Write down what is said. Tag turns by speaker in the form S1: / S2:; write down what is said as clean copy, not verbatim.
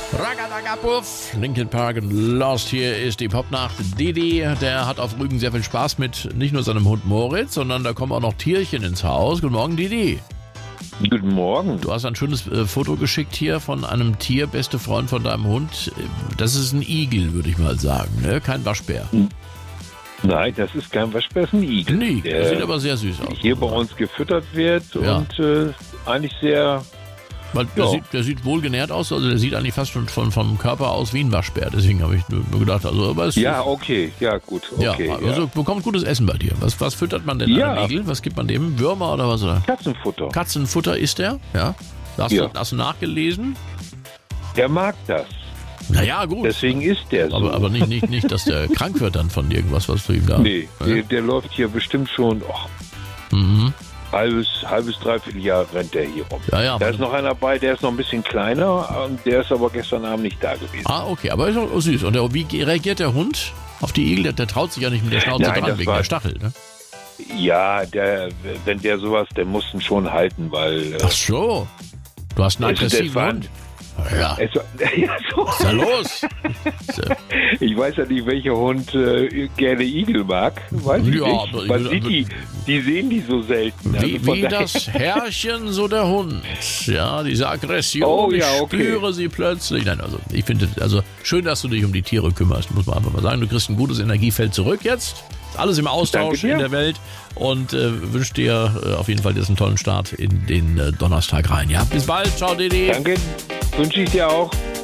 S1: Ragadagapuff, Linkin Park und Lost. Hier ist die Popnacht. Didi, der hat auf Rügen sehr viel Spaß mit nicht nur seinem Hund Moritz, sondern da kommen auch noch Tierchen ins Haus. Guten Morgen, Didi.
S2: Guten Morgen.
S1: Du hast ein schönes Foto geschickt hier von einem Tier, beste Freund von deinem Hund. Das ist ein Igel, würde ich mal sagen, ne? Kein Waschbär.
S2: Nein, das ist kein Waschbär, das ist ein Igel.
S1: Ein Igel, der sieht aber sehr süß aus.
S2: Hier bei uns gefüttert wird und eigentlich sehr...
S1: Weil der sieht wohlgenährt aus, also der sieht eigentlich fast schon vom Körper aus wie ein Waschbär. Deswegen habe ich nur gedacht, also aber es
S2: okay, ja gut, okay.
S1: Ja, also bekommt gutes Essen bei dir. Was füttert man denn einem Igel? Was gibt man dem? Würmer oder was?
S2: Katzenfutter.
S1: Katzenfutter isst der? Ja. Hast du nachgelesen?
S2: Der mag das.
S1: Naja, gut.
S2: Deswegen ist der so.
S1: Aber nicht, dass der krank wird dann von irgendwas, was du ihm da...
S2: Nee, der läuft hier bestimmt schon... Halbes, dreiviertel Jahr rennt der hier rum.
S1: Ja,
S2: da ist noch einer bei, der ist noch ein bisschen kleiner, und der ist aber gestern Abend nicht da gewesen.
S1: Ah, okay, aber ist auch süß. Und wie reagiert der Hund auf die Igel? Der traut sich ja nicht mit der Schnauze dran, wegen der Stachel, ne?
S2: Ja, wenn der sowas, der muss ihn schon halten, weil...
S1: Ach so, du hast einen aggressiven Hund. Ja. Was ist da los?
S2: Ich weiß ja nicht, welcher Hund gerne Igel mag. Weiß ich nicht. Man sieht die sehen die so selten.
S1: Wie das Herrchen, so der Hund. Ja, diese Aggression, ich spüre sie plötzlich. Nein, also ich finde, schön, dass du dich um die Tiere kümmerst, muss man einfach mal sagen. Du kriegst ein gutes Energiefeld zurück jetzt. Alles im Austausch in der Welt und wünsche dir auf jeden Fall jetzt einen tollen Start in den Donnerstag rein. Ja, bis bald. Ciao, Didi.
S2: Danke. Wünsche ich dir auch.